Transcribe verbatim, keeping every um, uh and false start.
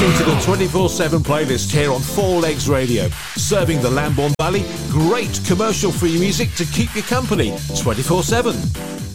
listening to the twenty-four seven playlist here on Four Legs Radio, serving the Lambourne Valley great commercial-free music to keep you company twenty-four seven.